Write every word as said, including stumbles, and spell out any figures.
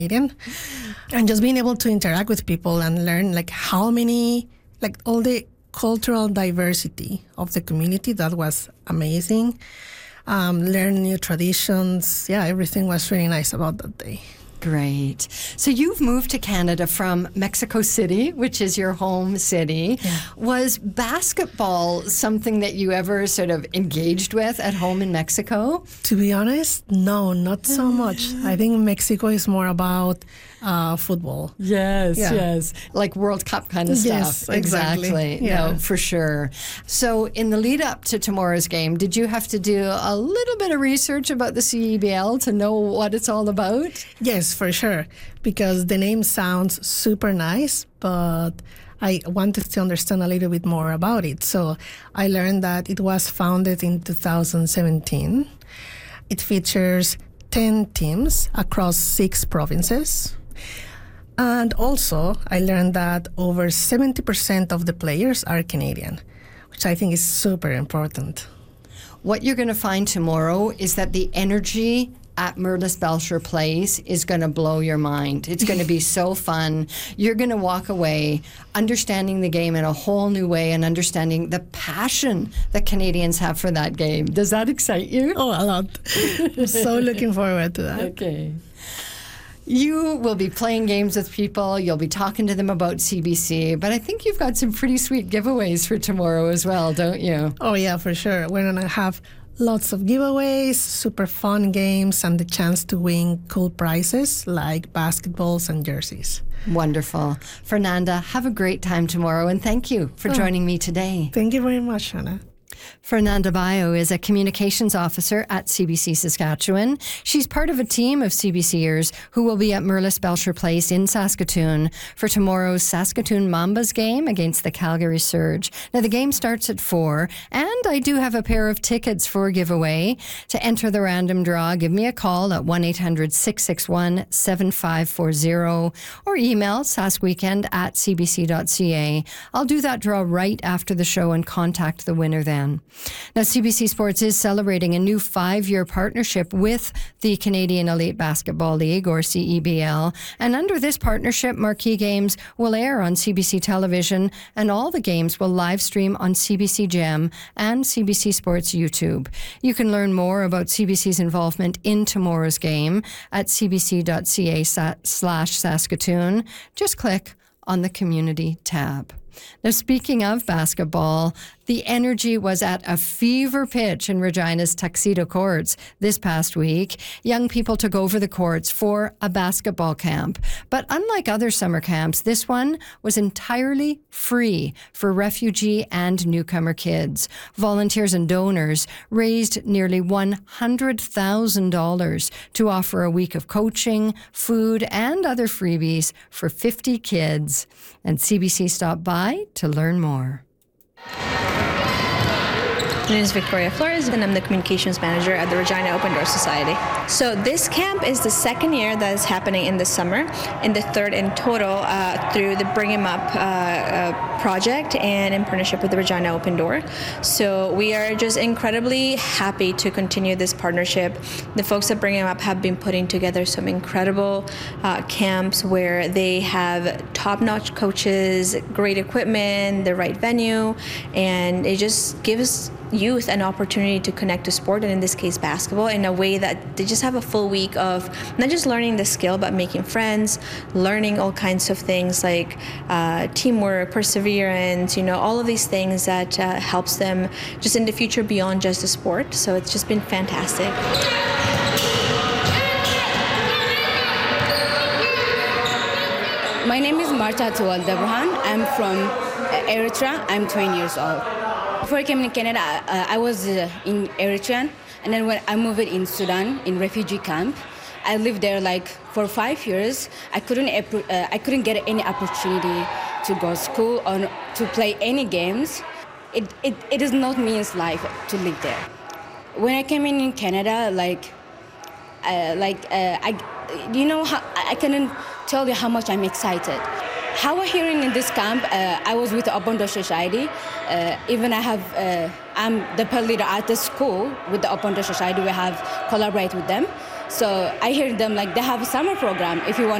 And just being able to interact with people and learn like how many, like all the cultural diversity of the community, that was amazing. Um, learn new traditions. Yeah, everything was really nice about that day. Great. So you've moved to Canada from Mexico City, which is your home city. Yeah. Was basketball something that you ever sort of engaged with at home in Mexico? To be honest, no, not so much. I think Mexico is more about uh, football. Yes, Yeah. yes. Like World Cup kind of stuff. Yes, exactly. Exactly. Yeah. No, for sure. So in the lead up to tomorrow's game, did you have to do a little bit of research about the C E B L to know what it's all about? Yes, for sure, because the name sounds super nice, but I wanted to understand a little bit more about it. So I learned that it was founded in two thousand seventeen. It features ten teams across six provinces. And also, I learned that over seventy percent of the players are Canadian, which I think is super important. What you're going to find tomorrow is that the energy at Mirlis Belcher Place is going to blow your mind. It's going to be so fun. You're going to walk away understanding the game in a whole new way and understanding the passion that Canadians have for that game. Does that excite you? Oh, a lot. I'm so looking forward to that. Okay. You will be playing games with people. You'll be talking to them about C B C. But I think you've got some pretty sweet giveaways for tomorrow as well, don't you? Oh, yeah, for sure. We're going to have lots of giveaways, super fun games, and the chance to win cool prizes like basketballs and jerseys. Wonderful. Fernanda, have a great time tomorrow, and thank you for Oh. joining me today. Thank you very much, Hannah. Fernanda Bayo is a communications officer at C B C Saskatchewan. She's part of a team of CBCers who will be at Mirlis Belcher Place in Saskatoon for tomorrow's Saskatoon Mambas game against the Calgary Surge. Now, the game starts at four, and I do have a pair of tickets for a giveaway. To enter the random draw, give me a call at one eight hundred six six one seven five four zero or email saskweekend at c b c dot c a. I'll do that draw right after the show and contact the winner then. Now, C B C Sports is celebrating a new five-year partnership with the Canadian Elite Basketball League, or C E B L. And under this partnership, marquee games will air on C B C television, and all the games will live stream on C B C Gem and C B C Sports YouTube. You can learn more about C B C's involvement in tomorrow's game at c b c dot c a slash Saskatoon. Just click on the Community tab. Now, speaking of basketball, the energy was at a fever pitch in Regina's Tuxedo Courts this past week. Young people took over the courts for a basketball camp. But unlike other summer camps, this one was entirely free for refugee and newcomer kids. Volunteers and donors raised nearly one hundred thousand dollars to offer a week of coaching, food, and other freebies for fifty kids. And C B C stopped by to learn more. My name is Victoria Flores, and I'm the communications manager at the Regina Open Door Society. So this camp is the second year that is happening in the summer, and the third in total uh, through the Bring 'em Up uh, uh, project and in partnership with the Regina Open Door. So we are just incredibly happy to continue this partnership. The folks at Bring 'em Up have been putting together some incredible uh, camps where they have top-notch coaches, great equipment, the right venue, and it just gives youth an opportunity to connect to sport, and in this case basketball, in a way that they just have a full week of not just learning the skill but making friends, learning all kinds of things like uh, teamwork, perseverance, you know, all of these things that uh, helps them just in the future beyond just the sport. So it's just been fantastic. My name is Marta Tual Debrahan. I'm from Eritrea. I'm twenty years old. Before I came in Canada, uh, I was uh, in Eritrea, and then when I moved in Sudan, in refugee camp, I lived there like for five years. I couldn't, uh, I couldn't get any opportunity to go to school or to play any games. It, it, it does not mean life to live there. When I came in in Canada, like, uh, like uh, I, you know, how, I couldn't tell you how much I'm excited. How we're hearing in this camp, uh, I was with the Open Door Society. Uh, even I have, uh, I'm the pearl leader at the school with the Open Door Society. We have collaborate with them. So I heard them like they have a summer program if you want